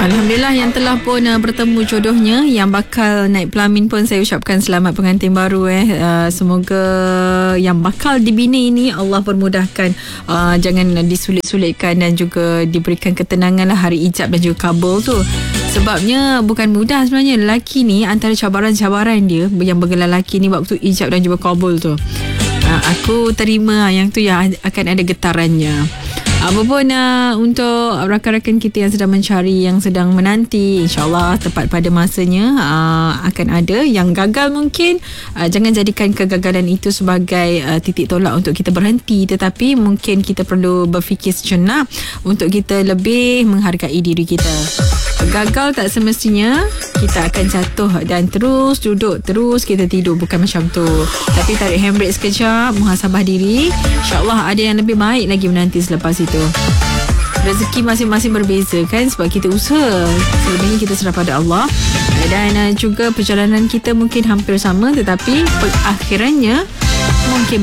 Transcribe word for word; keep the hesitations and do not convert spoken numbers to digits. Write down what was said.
Alhamdulillah yang telah pun uh, bertemu jodohnya, yang bakal naik pelamin pun saya ucapkan selamat pengantin baru eh. Uh, semoga yang bakal dibina ini Allah permudahkan, uh, jangan disulit-sulitkan dan juga diberikan ketenangan lah hari ijab dan juga kabul tu. Sebabnya bukan mudah sebenarnya. Lelaki ni antara cabaran-cabaran dia yang bergelar lelaki ni waktu ijab dan juga kabul tu, uh, aku terima yang tu yang akan ada getarannya. Apapun uh, untuk rakan-rakan kita yang sedang mencari, yang sedang menanti, insyaAllah tepat pada masanya uh, akan ada. Yang gagal mungkin uh, jangan jadikan kegagalan itu sebagai uh, titik tolak untuk kita berhenti, tetapi mungkin kita perlu berfikir sejenak untuk kita lebih menghargai diri kita. Gagal tak semestinya kita akan jatuh dan terus duduk, terus kita tidur, bukan macam tu. Tapi tarik handbrake sekejap, muhasabah diri, insyaAllah ada yang lebih baik lagi menanti selepas itu. Rezeki masing-masing berbeza kan, sebab kita usaha, selebihnya kita serah pada Allah. Dan uh, juga perjalanan kita mungkin hampir sama, tetapi perakhirannya mungkin